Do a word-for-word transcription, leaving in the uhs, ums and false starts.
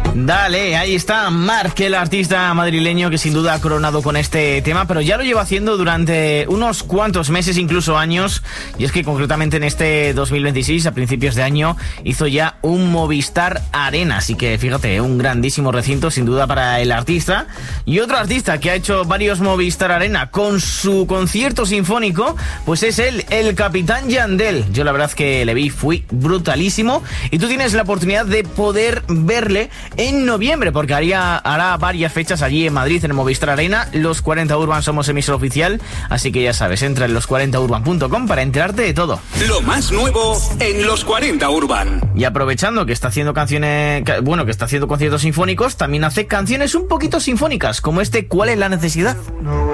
Dale, ahí está Marc, el artista madrileño que sin duda ha coronado con este tema, pero ya lo lleva haciendo durante unos cuantos meses, incluso años, y es que concretamente en este dos mil veintiséis, a principios de año, hizo ya un Movistar Arena, así que fíjate, un grandísimo recinto sin duda para el artista. Y otro artista que ha hecho varios Movistar Arena con su concierto sinfónico, pues es él, el Capitán Yandel. Yo la verdad que le vi, fui brutalísimo, y tú tienes la oportunidad de poder verle en noviembre, porque haría, hará varias fechas allí en Madrid, en el Movistar Arena. Los cuarenta Urban somos emisor oficial, así que ya sabes, entra en los cuarenta urban punto com para enterarte de todo. Lo más nuevo en los cuarenta Urban. Y aprovechando que está haciendo canciones, bueno, que está haciendo conciertos sinfónicos, también hace canciones un poquito sinfónicas, como este ¿Cuál es la necesidad? No